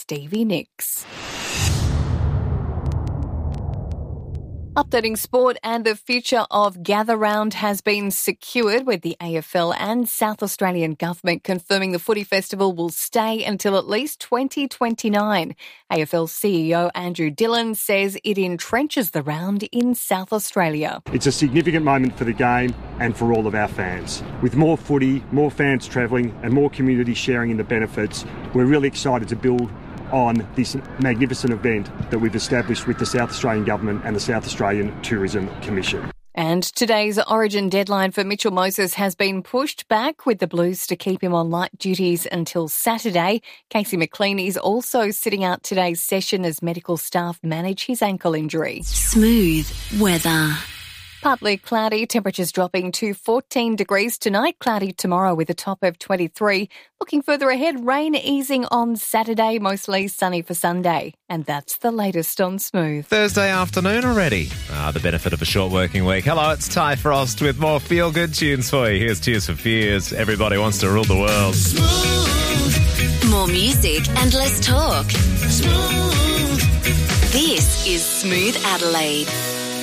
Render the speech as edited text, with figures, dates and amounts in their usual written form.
Stevie Nicks. Updating sport, and the future of Gather Round has been secured, with the AFL and South Australian Government confirming the footy festival will stay until at least 2029. AFL CEO Andrew Dillon says it entrenches the round in South Australia. It's a significant moment for the game and for all of our fans. With more footy, more fans travelling and more community sharing in the benefits, we're really excited to build on this magnificent event that we've established with the South Australian Government and the South Australian Tourism Commission. And today's Origin deadline for Mitchell Moses has been pushed back, with the Blues to keep him on light duties until Saturday. Casey McLean is also sitting out today's session as medical staff manage his ankle injury. Smooth weather. Partly cloudy, temperatures dropping to 14 degrees tonight, cloudy tomorrow with a top of 23. Looking further ahead, rain easing on Saturday, mostly sunny for Sunday. And that's the latest on Smooth. Thursday afternoon already. The benefit of a short working week. Hello, it's Ty Frost with more feel-good tunes for you. Here's Tears for Fears. Everybody wants to rule the world. Smooth. More music and less talk. Smooth. This is Smooth Adelaide.